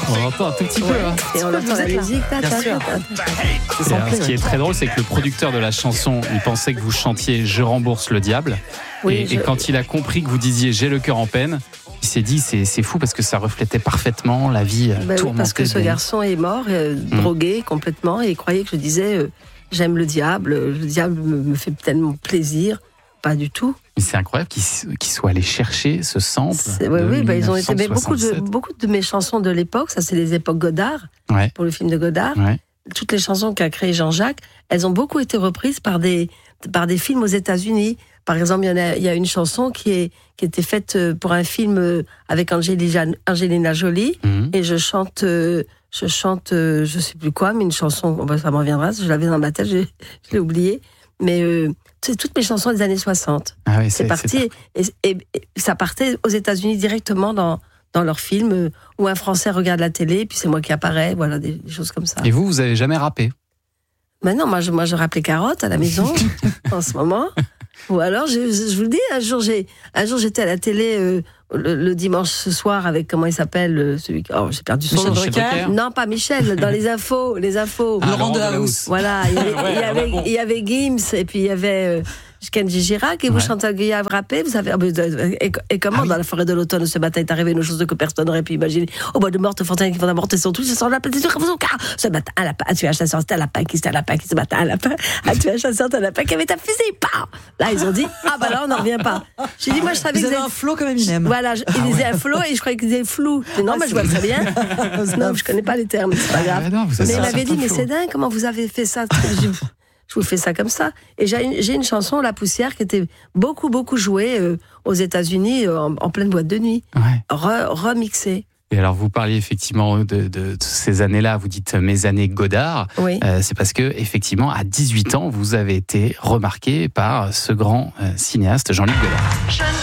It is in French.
On entend un tout petit peu. Hein. Et on entend la musique. Bien sûr. Ce qui est très drôle, c'est que le producteur de la chanson, il pensait que vous chantiez « Je rembourse le diable ». Oui, et quand il a compris que vous disiez « J'ai le cœur en peine », il s'est dit c'est fou parce que ça reflétait parfaitement la vie tourmentée. Oui, parce que ce garçon est mort, drogué complètement, et il croyait que je disais j'aime le diable me fait tellement plaisir. Pas du tout. Mais c'est incroyable qu'ils soient allés chercher ce sample. Ils ont été. Mais beaucoup de mes chansons de l'époque, ça c'est les époques Godard, pour le film de Godard. Ouais. Toutes les chansons qu'a créé Jean-Jacques, elles ont beaucoup été reprises par des films aux États-Unis. Par exemple, il y a une chanson qui était faite pour un film avec Angelina Jolie, et je chante, je sais plus quoi, mais une chanson, ça me reviendra, je l'avais dans ma tête, je l'ai oublié, mais c'est toutes mes chansons des années 60. Ah oui, c'est parti, et ça partait aux États-Unis directement dans leur film, où un Français regarde la télé, puis c'est moi qui apparaît, voilà, des choses comme ça. Et vous avez jamais rappé? Ben non, moi je rappelais carottes à la maison, en ce moment. Ou alors, je vous le dis, un jour j'étais à la télé le dimanche soir avec, comment il s'appelle, celui qui... Oh, j'ai perdu son nom. Non, pas Michel, dans les infos. Laurent Delahousse. Voilà, il y avait Gims, et puis il y avait Kenji Girac, et vous chantez, vous rappez, vous savez, et comment dans la forêt de l'automne ce matin est arrivé une chose que personne n'aurait pu imaginer. Au bois de morte, fontaine qui vont d'amorter son tout, je sens la petite car ce matin, un lapin a tué un chasseur, c'était un lapin qui ce matin, un lapin a tué un chasseur, c'était un lapin qui avait un fusil, là ils ont dit, bah là on n'en revient pas. J'ai dit, moi je savais vous avez un flow comme Eminem. Voilà, il disait un flow et je croyais qu'il disait flou. Non, mais je vois très bien. Non, je connais pas les termes, c'est pas grave. Mais il m'avait dit, mais c'est dingue, comment vous avez fait ça? Je vous fais ça comme ça. Et j'ai une chanson, La Poussière, qui était beaucoup, beaucoup jouée aux États-Unis en pleine boîte de nuit. Remixée. Et alors, vous parliez effectivement de ces années-là, vous dites mes années Godard. Oui. C'est parce que, effectivement, à 18 ans, vous avez été remarqué par ce grand cinéaste, Jean-Luc Godard.